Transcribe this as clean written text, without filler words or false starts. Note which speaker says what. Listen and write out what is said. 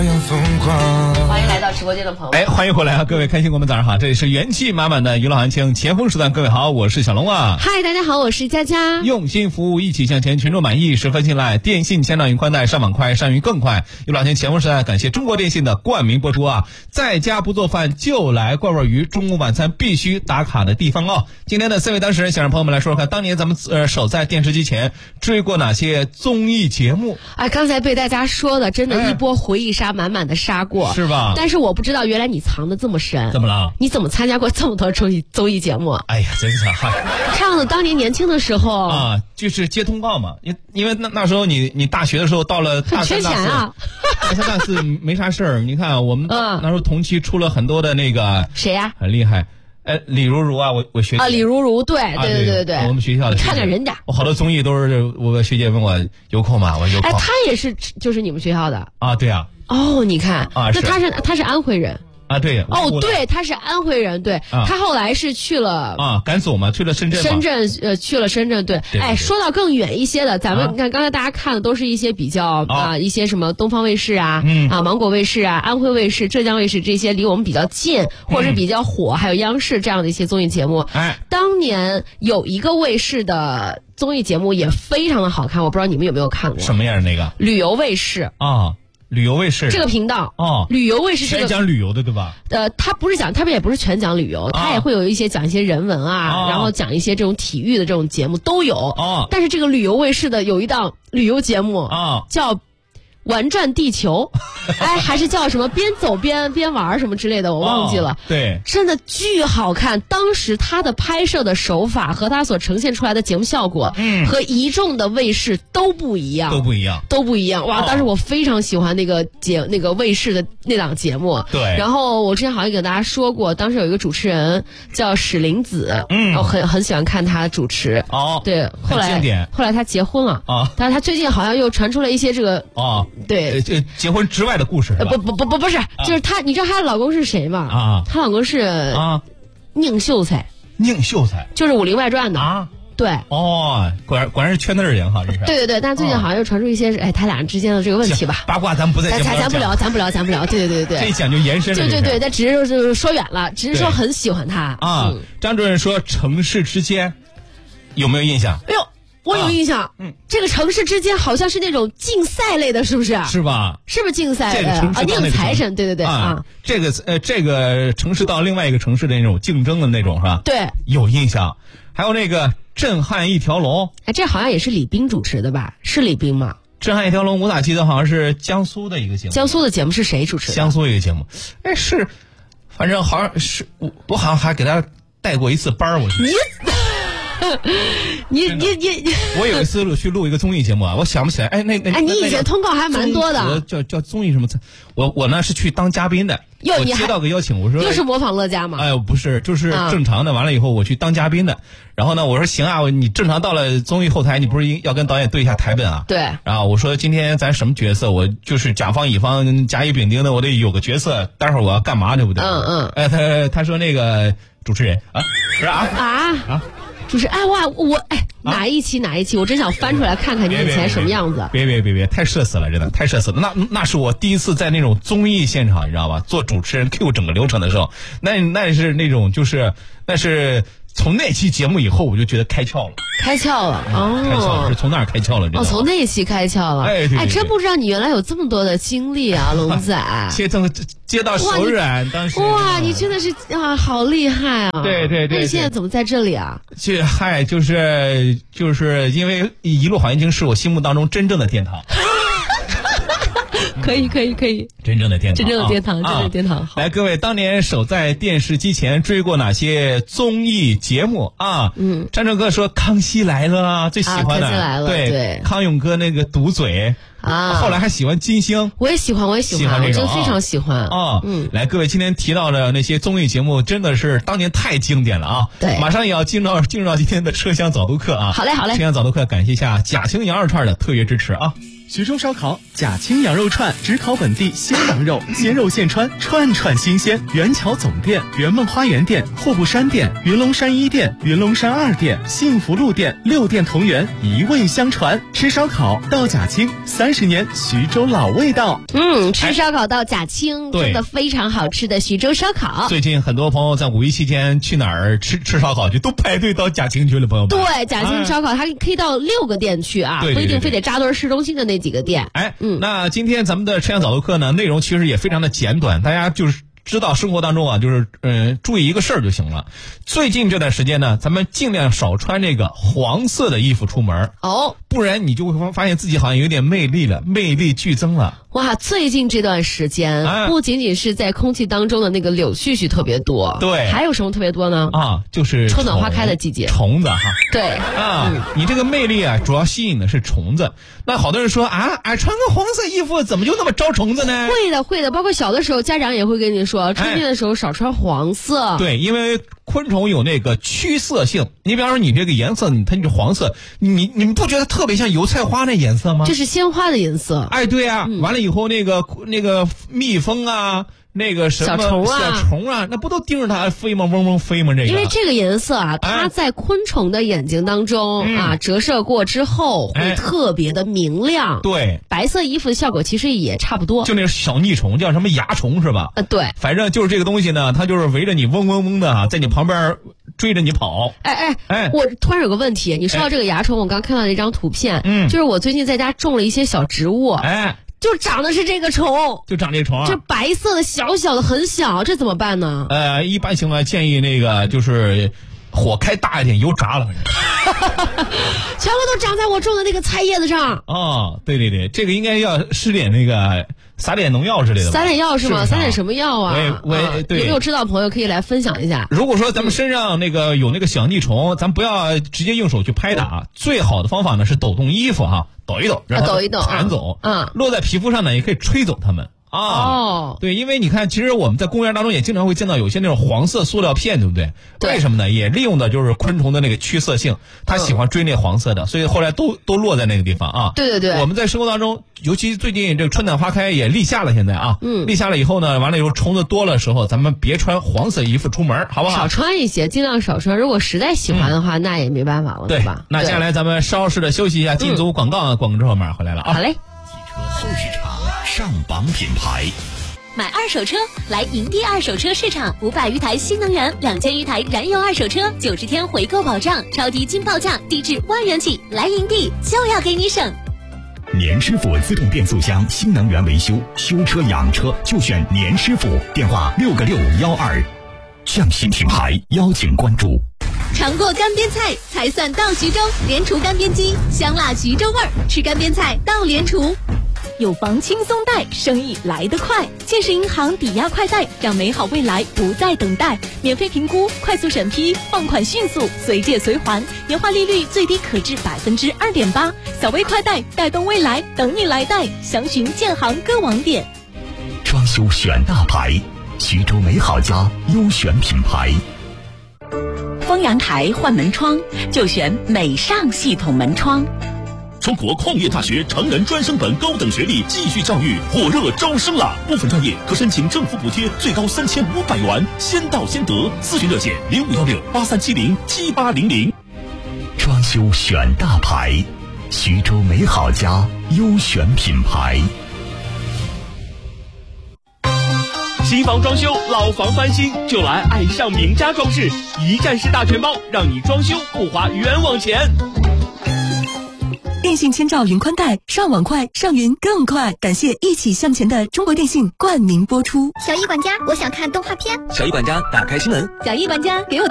Speaker 1: 欢迎来到直播间的朋友。
Speaker 2: 欢迎回来啊，各位开心我们早上好，这里是元气满满的娱乐行情前锋时段，各位好，我是小龙啊。
Speaker 1: 嗨，大家好，我是佳佳。
Speaker 2: 用心服务，一起向前，群众满意，十分信赖。电信千兆云宽带，上网快，上云更快。娱乐行情前锋时段，感谢中国电信的冠名播出啊！在家不做饭就来怪味鱼，中午晚餐必须打卡的地方哦。今天的4位当事人想让朋友们来说说看，当年咱们守在电视机前追过哪些综艺节目？
Speaker 1: 刚才被大家说的，真的一波回忆杀满满的杀过，
Speaker 2: 是吧？
Speaker 1: 但是我不知道原来你藏得这么深。
Speaker 2: 怎么了？
Speaker 1: 你怎么参加过这么多综艺节目？
Speaker 2: 哎呀，真是嗨！
Speaker 1: 唱的当年年轻的时候
Speaker 2: 啊，就是接通告嘛，因为那时候你大学的时候到了大三大四，
Speaker 1: 很缺钱啊，
Speaker 2: 大三大四没啥事儿。你看我们那时候同期出了很多的那个
Speaker 1: 谁呀？
Speaker 2: 很厉害。李如如啊，我学姐
Speaker 1: 啊，李如如，对，
Speaker 2: 我们学校的
Speaker 1: 看看人家，
Speaker 2: 我好多综艺都是我学姐问我有空吗？我有空。
Speaker 1: 他也是就是你们学校的
Speaker 2: 啊？对啊。
Speaker 1: 哦，你看
Speaker 2: 啊，
Speaker 1: 那他是安徽人。
Speaker 2: 啊，对
Speaker 1: 哦，对，他是安徽人，对，他后来是去了
Speaker 2: 赶走嘛，去了深圳。
Speaker 1: 去了深圳，对。说到更远一些的，咱们看刚才大家看的都是一些比较一些什么东方卫视啊，芒果卫视啊，安徽卫视、浙江卫视这些离我们比较近或者是比较火，还有央视这样的一些综艺节目。当年有一个卫视的综艺节目也非常的好看，我不知道你们有没有看过？
Speaker 2: 什么样的那个？
Speaker 1: 旅游卫视
Speaker 2: 啊。旅游卫视
Speaker 1: 这个频道旅游卫视
Speaker 2: 全讲旅游的对吧？
Speaker 1: 他不是讲，他们也不是全讲旅游，他也会有一些讲一些人文然后讲一些这种体育的这种节目都有但是这个旅游卫视的有一档旅游节目叫玩转地球，还是叫什么边走边玩什么之类的，我忘记了。
Speaker 2: 对，
Speaker 1: 真的巨好看。当时他的拍摄的手法和他所呈现出来的节目效果，和一众的卫视都不一样，都不一样。哇！当时我非常喜欢那个卫视的那档节目。
Speaker 2: 对。
Speaker 1: 然后我之前好像给大家说过，当时有一个主持人叫史玲子，我很喜欢看他主持。对。后来他结婚了但是他最近好像又传出了一些这个对，
Speaker 2: 结婚之外的故事是吧？
Speaker 1: 不是，就是她，你知道她的老公是谁吗？她老公是宁秀才，就是《武林外传》的对。
Speaker 2: 果然是圈内人哈，这是。
Speaker 1: 对，但最近好像又传出一些他俩之间的这个问题吧。
Speaker 2: 八卦咱不在节目
Speaker 1: 咱不聊。对。
Speaker 2: 这一讲就延伸了。
Speaker 1: 对，但只是就是说远了，只是说很喜欢他
Speaker 2: 张主任说城市之间有没有印象？
Speaker 1: 哎呦。我有印象，这个城市之间好像是那种竞赛类的，是不是？
Speaker 2: 是吧？
Speaker 1: 是不是竞赛的宁财神？对
Speaker 2: 这个城市到另外一个城市的那种竞争的那种是吧？
Speaker 1: 对，
Speaker 2: 有印象。还有那个震撼一条龙，
Speaker 1: 这好像也是李斌主持的吧？是李斌吗？
Speaker 2: 震撼一条龙，我咋记得好像是江苏的一个节目？
Speaker 1: 江苏的节目是谁主持的？
Speaker 2: 江苏一个节目，是，反正好像是我好像还给他带过一次班，我觉得。
Speaker 1: 你
Speaker 2: 我有一次去录一个综艺节目我想不起来。
Speaker 1: 你以前通告还蛮多的。
Speaker 2: 叫综艺什么？我呢是去当嘉宾的。我接到个邀请，我说
Speaker 1: 又是模仿乐嘉吗？
Speaker 2: 不是，就是正常的。完了以后我去当嘉宾的。然后呢，我说行啊，你正常到了综艺后台，你不是要跟导演对一下台本啊？
Speaker 1: 对。
Speaker 2: 然后我说今天咱什么角色？我就是甲方乙方甲乙丙丁的，我得有个角色。待会儿我要干嘛，对不对？他说那个主持人
Speaker 1: 就是哪一期，我真想翻出来看看你以前什么样子。
Speaker 2: 别，太社死了，真的太社死了。那是我第一次在那种综艺现场，你知道吧？做主持人 Q 整个流程的时候，那是那种就是那是。从那期节目以后，我就觉得开窍了，
Speaker 1: 开窍了，
Speaker 2: 是从那儿开窍了。
Speaker 1: 从那期开窍了。真不知道你原来有这么多的经历啊，龙仔。
Speaker 2: 接到手软，当时
Speaker 1: 你真的是好厉害啊！
Speaker 2: 对。
Speaker 1: 那你现在怎么在这里啊？
Speaker 2: 就是因为一路好心情是我心目当中真正的殿堂。
Speaker 1: 可以，
Speaker 2: 真正的殿
Speaker 1: 堂，
Speaker 2: 好，来，各位，当年守在电视机前追过哪些综艺节目啊？张正哥说《康熙来了》最喜欢的，
Speaker 1: 康熙来了，对，
Speaker 2: 康永哥那个堵嘴后来还喜欢金星，
Speaker 1: 我也喜欢，我真非常喜欢
Speaker 2: 来，各位，今天提到的那些综艺节目真的是当年太经典了啊！
Speaker 1: 对，
Speaker 2: 马上也要进入到今天的车厢早读课啊！
Speaker 1: 好嘞，
Speaker 2: 车厢早读课，感谢一下贾青羊肉串的特约支持啊！
Speaker 3: 徐州烧烤贾青羊肉串，只烤本地鲜羊肉，鲜肉现穿，串串新鲜。元桥总店、圆梦花园店、户部山店、云龙山1店、云龙山2店、幸福路店6店同源，一味相传。吃烧烤到贾青，30年徐州老味道。
Speaker 1: 吃烧烤到贾青，真的非常好吃的徐州烧烤。
Speaker 2: 最近很多朋友在5一期间去哪儿吃烧烤去，都排队到贾青去了，朋友们。
Speaker 1: 对，贾青烧烤它可以到6个店去啊，不一定非得扎堆市中心的那几个店。
Speaker 2: 那今天咱们的吃羊早读课呢，内容其实也非常的简短，大家就是知道生活当中啊，就是注意一个事儿就行了。最近这段时间呢，咱们尽量少穿这个黄色的衣服出门不然你就会发现自己好像有点魅力了，魅力剧增了。
Speaker 1: 哇，最近这段时间不仅仅是在空气当中的那个柳絮特别多，
Speaker 2: 对，
Speaker 1: 还有什么特别多呢？
Speaker 2: 就是
Speaker 1: 春暖花开的季节，
Speaker 2: 虫子哈。
Speaker 1: 对
Speaker 2: 你这个魅力啊，主要吸引的是虫子。那好多人说穿个黄色衣服怎么就那么招虫子呢？
Speaker 1: 会的，包括小的时候家长也会跟你说，春天的时候少穿黄色。
Speaker 2: 对，因为昆虫有那个趋色性。你比方说你这个颜色，它是黄色，你不觉得特别像油菜花那颜色吗？
Speaker 1: 这是鲜花的颜色。
Speaker 2: 对啊，完了以后那个蜜蜂啊，那个什么小虫啊，那不都盯着它飞吗？嗡嗡飞吗？这个
Speaker 1: 因为这个颜色啊，它在昆虫的眼睛当中折射过之后会特别的明亮。
Speaker 2: 对，
Speaker 1: 白色衣服的效果其实也差不多。
Speaker 2: 就那个小腻虫叫什么蚜虫是吧？
Speaker 1: 对，
Speaker 2: 反正就是这个东西呢，它就是围着你嗡嗡嗡的在你旁边追着你跑。
Speaker 1: 我突然有个问题，你说到这个蚜虫，我刚看到一张图片，就是我最近在家种了一些小植物，就长的是这个虫，这白色的小小的很小，这怎么办呢？
Speaker 2: 一般情况建议那个就是火开大一点，油炸了。
Speaker 1: 全部都长在我种的那个菜叶子上。
Speaker 2: 对，这个应该要施点那个撒点农药之类的吧。
Speaker 1: 撒点药是吗？撒点什么药啊？
Speaker 2: 对，
Speaker 1: 有没有知道朋友可以来分享一下？
Speaker 2: 如果说咱们身上那个有那个小腻虫，咱不要直接用手去拍打，最好的方法呢是抖动衣服抖一抖，让它弹走。落在皮肤上呢，也可以吹走它们。对，因为你看，其实我们在公园当中也经常会见到有些那种黄色塑料片，对不对？为什么呢？也利用的就是昆虫的那个趋色性，它喜欢追那黄色的，所以后来都落在那个地方啊。
Speaker 1: 对，
Speaker 2: 我们在生活当中，尤其最近这个春暖花开也立夏了，现在立夏了以后呢，完了以后虫子多了的时候，咱们别穿黄色衣服出门，好不好？
Speaker 1: 少穿一些，尽量少穿。如果实在喜欢的话，那也没办法了，对吧？
Speaker 2: 那接下来咱们稍事的休息一下，进组广告，广告之后马上回来了啊。
Speaker 1: 好嘞。
Speaker 4: 汽车后市场上榜品牌。
Speaker 5: 买二手车来营地二手车市场，500余台新能源，2000余台燃油二手车，90天回购保障，超低金报价，低至1万元起。来营地就要给你省。
Speaker 4: 年师傅自动变速箱新能源维修，修车养车就选年师傅，电话6个612。匠心品牌邀请关注。
Speaker 5: 尝过干煸菜才算到徐州，联厨干煸机，香辣徐州味儿，吃干煸菜到联厨。有房轻松贷，生意来得快。建设银行抵押快贷，让美好未来不再等待。免费评估，快速审批，放款迅速，随借随还，年化利率最低可至2.8%。小微快贷，带动未来，等你来贷。详询建行各网点。
Speaker 4: 装修选大牌，徐州美好家优选品牌。
Speaker 6: 封阳台换门窗就选美尚系统门窗。
Speaker 7: 中国矿业大学成人专升本高等学历继续教育火热招生了，部分专业可申请政府补贴，最高3500元，先到先得。咨询热线051683707800。
Speaker 4: 装修选大牌，徐州美好家优选品牌。
Speaker 8: 新房装修，老房翻新，就来爱上名家装饰，一站式大全包，让你装修不花冤枉钱。
Speaker 9: 电信千兆云宽带，上网快，上云更快。感谢一起向前的中国电信冠名播出。
Speaker 10: 小易管家，我想看动画片。
Speaker 11: 小易管家，打开新闻。
Speaker 5: 小易管家，给我